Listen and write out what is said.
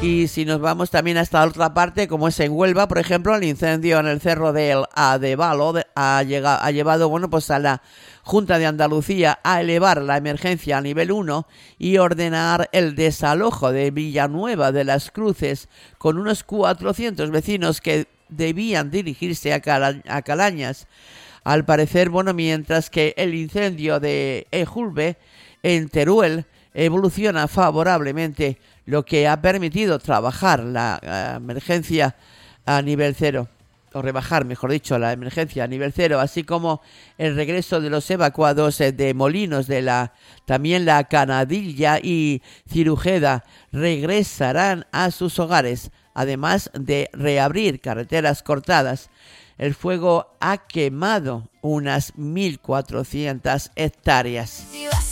Y si nos vamos también hasta la otra parte, como es en Huelva, por ejemplo, el incendio en el cerro del Adevalo ha llevado, bueno, pues a la Junta de Andalucía a elevar la emergencia a nivel 1 y ordenar el desalojo de Villanueva de las Cruces con unos 400 vecinos que debían dirigirse a Calañas. Al parecer, bueno, mientras que el incendio de Ejulbe en Teruel evoluciona favorablemente, lo que ha permitido trabajar la emergencia a nivel 0, o rebajar, mejor dicho, la emergencia a nivel 0, así como el regreso de los evacuados de Molinos, también la Canadilla y Cirujeda regresarán a sus hogares, además de reabrir carreteras cortadas. El fuego ha quemado unas 1.400 hectáreas.